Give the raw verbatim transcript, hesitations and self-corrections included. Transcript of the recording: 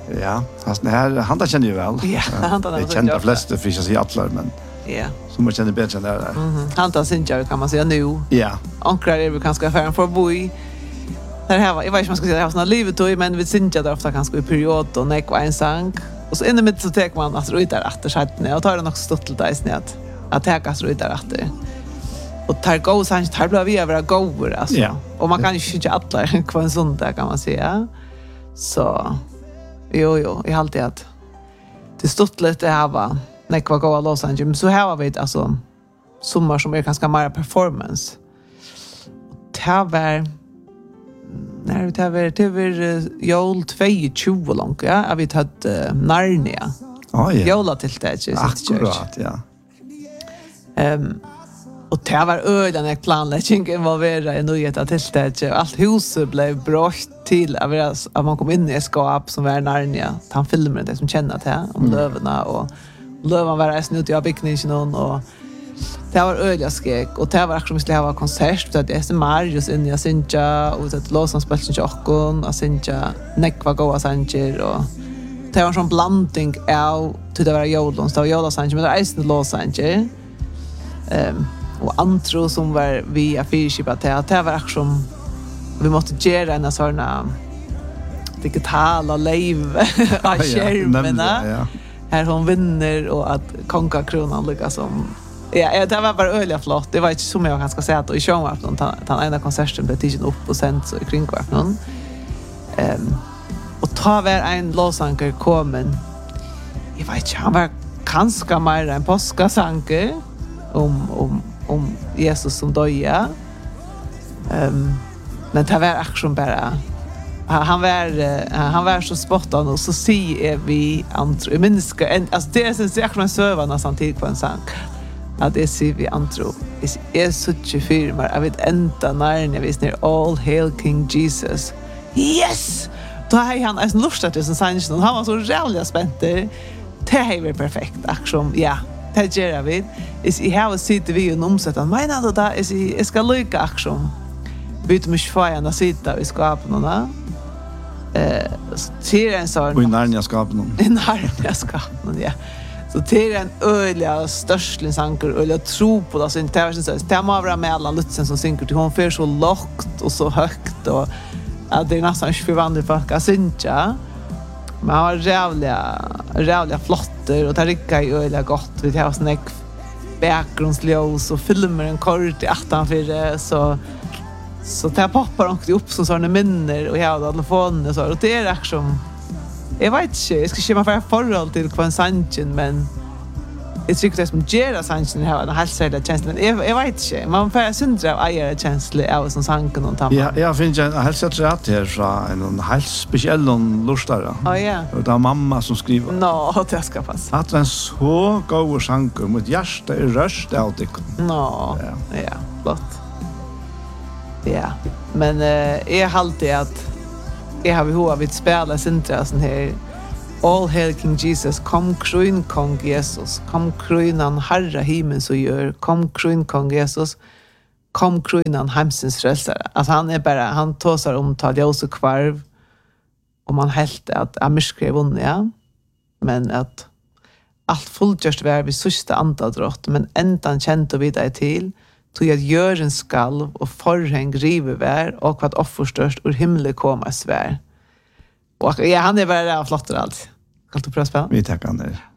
Ja, alltså det här han där känner ju väl. Ja, han där. Det känner de flesta för sig alla men. Ja. Som man känner bättre än det där. Mhm. Han där syns kan man säga nu. Ja. Ankrar är vi kanske affären för boy. Där här var jag vet inte man ska säga det här såna livet och men vi syns där ofta kanske i period och näck var en sång. Och så inne mitt så tar man att ruta efter sätten och tar det också stått lite snett. Att ta gas ruta efter. Och tar gå så han tar blir vi över går alltså. Ja. Och man kan ju inte alla kvar en sån där kan man säga. Så jo jo, i allt det att det stått lite här va. När kvar gå Los Angeles men så här var vi alltså sommar som är ganska mer performance. Och det var när vi tar vi det var jul tjugo långt ja, har vi tagit uh, Narnia. Ja ja. Jola till det så akkurat ja. Ehm um, och det var öden ett planläggning involverad i nyheter till det. Allt huset blev brått till att man kom in i ett skap som var Narnia. Han filmade det som känner till om mm. lövarna och lövan var resten ut i byggningen och det var öliga skrek och det var också skulle ha konsert så att det är Marius in i Sinja och det låtsas spelsen chockon och Sinja nekva goa sanger och det var en sån blandning av till det var jolons det var jola sanger men det är inte lås sanger. Ehm och antro som var via fyrskipa till att det var också vi måste göra en såna digitala live av skärmarna. Ja, ja. Här hon vinner och att konka kronan lyckas som ja, det var bara öliga flott. Det var inte som jag kanske säga att i showen att han ena konserten blev tidigt upp och sent så i kringkvart någon. Ehm och ta var en låsanker kommen. Jag vet inte, han var kanske mer en påskasanker om om om Jesus som döja. Ehm men det var action bara han var han var så spottad och så ser vi antro minska alltså det är så jag kan serva nästan tid på en sång att det ser vi antro är så tjugofyra jag vet inte när ni visst ner all hail King Jesus yes då har han en lust att det som sanns och han var så jävla spänt det är perfekt action ja det gör vi is i have sitter vi och omsätta men då där är i ska lycka action byt mig för att sitta i skapen och eh till en sån i Narnia skapen i Narnia skapen ja så till en öliga störstlig sanker och jag tror på det så inte är så det måste vara mellan Lutzen som synker till hon för så lågt och så högt och att det är nästan inte förvandlat folk att synka men han var jävla jävla flotter och det rikar ju öliga gott vi har snack bakgrundsljus och filmer en kort i åttan för det så så där poppar de upp som såna minner och jag hade telefonen så och det är action. Jag vet inte, jag ska köra för förhåll till Kvan Sanchen men det tycker det som Jera Sanchen har en halsrädda känsla. Jag, jag vet inte, man får syndra av ägare känsla av som sanken och tamma. Ja, jag finns en halsrätt här från en helt speciell lustare. Ja, ja. Det är mamma som skriver. Nå, no, det ska passa. Att en så god sanker mot hjärta är röst av det. Nå, ja, ja, flott. Ja, men eh, jag har alltid att jag har behov av att spela synträsen här. All hail King Jesus, kom krön kong Jesus, kom krönan Herre himmels och gör, kom krön kong Jesus, kom krönan hemsens frälsare. Alltså han är bara, han tåsar om tal ljus och kvarv och man helt att amiskre är vunnit, ja. Men att allt fullgörst var vid sista andadrott, men ändan känt och vidare till tog att gör en skalv och forhäng river vär och vad offerstörst ur himlen komma svär. Och ja, han är bara flottar allt. Kan du pröva spela? Vi tackar ner.